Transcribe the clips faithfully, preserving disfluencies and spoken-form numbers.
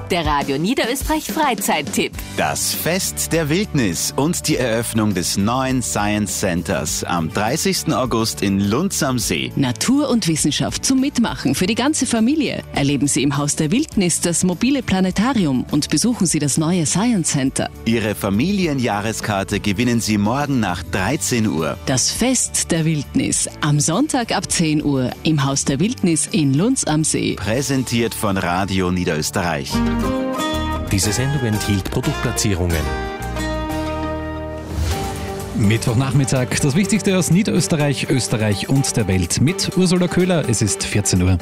Der Radio Niederösterreich Freizeittipp. Das Fest der Wildnis und die Eröffnung des neuen Science Centers am dreißigsten August in Lunz am See. Natur und Wissenschaft zum Mitmachen für die ganze Familie. Erleben Sie im Haus der Wildnis das mobile Planetarium und besuchen Sie das neue Science Center. Ihre Familienjahreskarte gewinnen Sie morgen nach dreizehn Uhr. Das Fest der Wildnis am Sonntag ab zehn Uhr im Haus der Wildnis in Lunz am See. Präsentiert von Radio Niederösterreich. Diese Sendung enthielt Produktplatzierungen. Mittwochnachmittag, das Wichtigste aus Niederösterreich, Österreich und der Welt mit Ursula Köhler. Es ist vierzehn Uhr.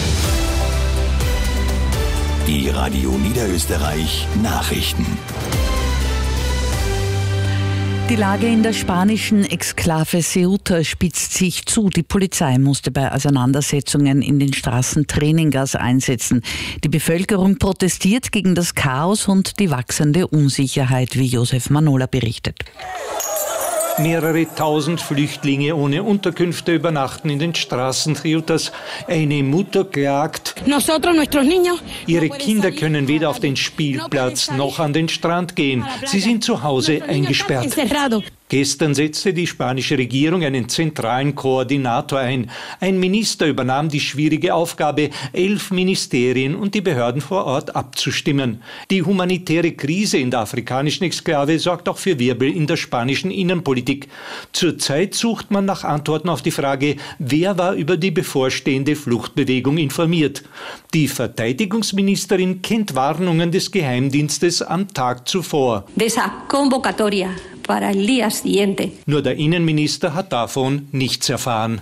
Die Radio Niederösterreich Nachrichten. Die Lage in der spanischen Exklave Ceuta spitzt sich zu. Die Polizei musste bei Auseinandersetzungen in den Straßen Tränengas einsetzen. Die Bevölkerung protestiert gegen das Chaos und die wachsende Unsicherheit, wie Josef Manola berichtet. Mehrere tausend Flüchtlinge ohne Unterkünfte übernachten in den Straßen Ceutas. Eine Mutter klagt, ihre Kinder können weder auf den Spielplatz noch an den Strand gehen. Sie sind zu Hause eingesperrt. Gestern setzte die spanische Regierung einen zentralen Koordinator ein. Ein Minister übernahm die schwierige Aufgabe, elf Ministerien und die Behörden vor Ort abzustimmen. Die humanitäre Krise in der afrikanischen Exklave sorgt auch für Wirbel in der spanischen Innenpolitik. Zurzeit sucht man nach Antworten auf die Frage, wer war über die bevorstehende Fluchtbewegung informiert. Die Verteidigungsministerin kennt Warnungen des Geheimdienstes am Tag zuvor. Nur der Innenminister hat davon nichts erfahren.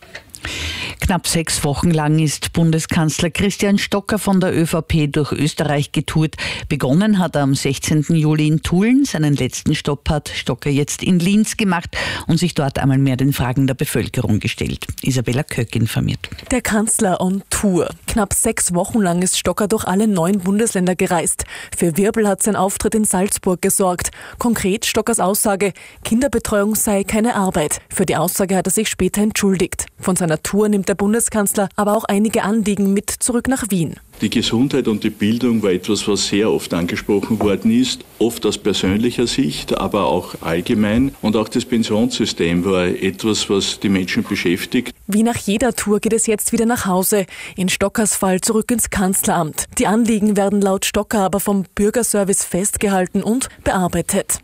Knapp sechs Wochen lang ist Bundeskanzler Christian Stocker von der ÖVP durch Österreich getourt. Begonnen hat er am sechzehnten Juli in Tulln. Seinen letzten Stopp hat Stocker jetzt in Linz gemacht und sich dort einmal mehr den Fragen der Bevölkerung gestellt. Isabella Köck informiert. Der Kanzler on Tour. Knapp sechs Wochen lang ist Stocker durch alle neun Bundesländer gereist. Für Wirbel hat sein Auftritt in Salzburg gesorgt. Konkret Stockers Aussage, Kinderbetreuung sei keine Arbeit. Für die Aussage hat er sich später entschuldigt. Von seiner Tour nimmt der Bundeskanzler aber auch einige Anliegen mit zurück nach Wien. Die Gesundheit und die Bildung war etwas, was sehr oft angesprochen worden ist, oft aus persönlicher Sicht, aber auch allgemein. Und auch das Pensionssystem war etwas, was die Menschen beschäftigt. Wie nach jeder Tour geht es jetzt wieder nach Hause, in Stockers Fall zurück ins Kanzleramt. Die Anliegen werden laut Stocker aber vom Bürgerservice festgehalten und bearbeitet.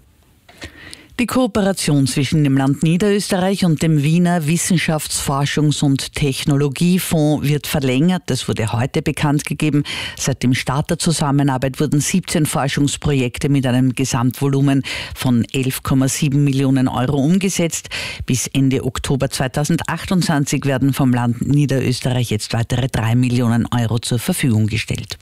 Die Kooperation zwischen dem Land Niederösterreich und dem Wiener Wissenschafts-, Forschungs- und Technologiefonds wird verlängert. Das wurde heute bekannt gegeben. Seit dem Start der Zusammenarbeit wurden siebzehn Forschungsprojekte mit einem Gesamtvolumen von elf Komma sieben Millionen Euro umgesetzt. Bis Ende Oktober zweitausendachtundzwanzig werden vom Land Niederösterreich jetzt weitere drei Millionen Euro zur Verfügung gestellt.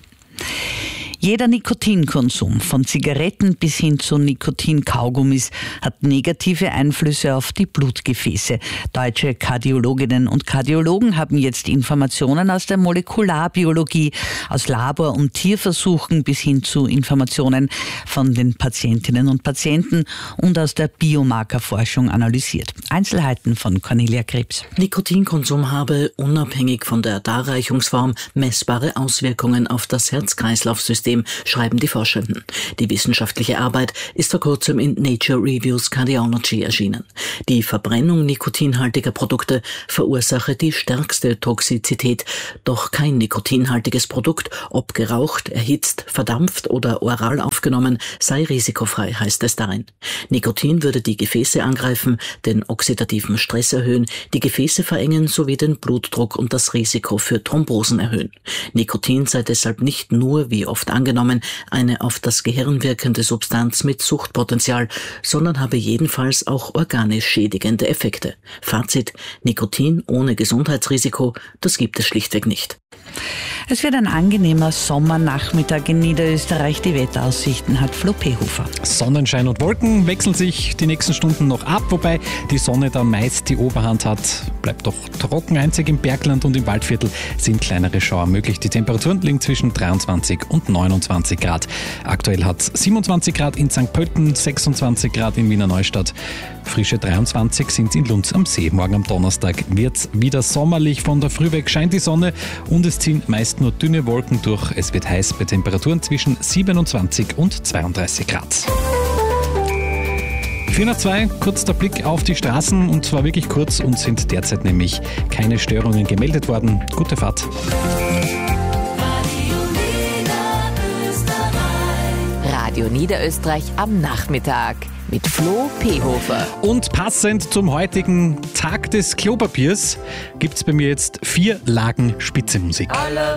Jeder Nikotinkonsum, von Zigaretten bis hin zu Nikotinkaugummis, hat negative Einflüsse auf die Blutgefäße. Deutsche Kardiologinnen und Kardiologen haben jetzt Informationen aus der Molekularbiologie, aus Labor- und Tierversuchen bis hin zu Informationen von den Patientinnen und Patienten und aus der Biomarkerforschung analysiert. Einzelheiten von Cornelia Krebs. Nikotinkonsum habe unabhängig von der Darreichungsform messbare Auswirkungen auf das Herz-Kreislauf-System, schreiben die Forschenden. Die wissenschaftliche Arbeit ist vor kurzem in Nature Reviews Cardiology erschienen. Die Verbrennung nikotinhaltiger Produkte verursache die stärkste Toxizität, doch kein nikotinhaltiges Produkt, ob geraucht, erhitzt, verdampft oder oral aufgenommen, sei risikofrei, heißt es darin. Nikotin würde die Gefäße angreifen, den oxidativen Stress erhöhen, die Gefäße verengen sowie den Blutdruck und das Risiko für Thrombosen erhöhen. Nikotin sei deshalb nicht nur, wie oft angenommen, eine auf das Gehirn wirkende Substanz mit Suchtpotenzial, sondern habe jedenfalls auch organisch schädigende Effekte. Fazit: Nikotin ohne Gesundheitsrisiko, das gibt es schlichtweg nicht. Es wird ein angenehmer Sommernachmittag in Niederösterreich. Die Wetteraussichten hat Flo Pehofer. Sonnenschein und Wolken wechseln sich die nächsten Stunden noch ab, wobei die Sonne da meist die Oberhand hat. Bleibt doch trocken, einzig im Bergland und im Waldviertel sind kleinere Schauer möglich. Die Temperaturen liegen zwischen dreiundzwanzig und neunundzwanzig. neunundzwanzig Grad. Aktuell hat es siebenundzwanzig Grad in Sankt Pölten, sechsundzwanzig Grad in Wiener Neustadt. Frische dreiundzwanzig sind in Lunz am See. Morgen am Donnerstag wird es wieder sommerlich. Von der Früh weg scheint die Sonne und es ziehen meist nur dünne Wolken durch. Es wird heiß bei Temperaturen zwischen siebenundzwanzig und zweiunddreißig Grad. vier nach zwei, kurz der Blick auf die Straßen, und zwar wirklich kurz, und sind derzeit nämlich keine Störungen gemeldet worden. Gute Fahrt. Radio Niederösterreich am Nachmittag mit Flo Pehofer. Und passend zum heutigen Tag des Klopapiers gibt's bei mir jetzt vier Lagen Spitzenmusik.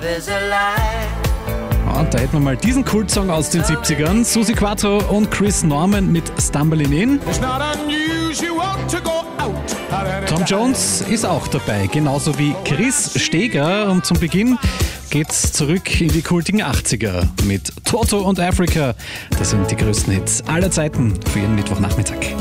Ja, da hätten wir mal diesen Kultsong aus den siebzigern. Susi Quattro und Chris Norman mit Stumbling In. Tom Jones ist auch dabei, genauso wie Chris Steger. Und zum Beginn geht's zurück in die kultigen achtziger mit Toto und Africa. Das sind die größten Hits aller Zeiten für Ihren Mittwochnachmittag.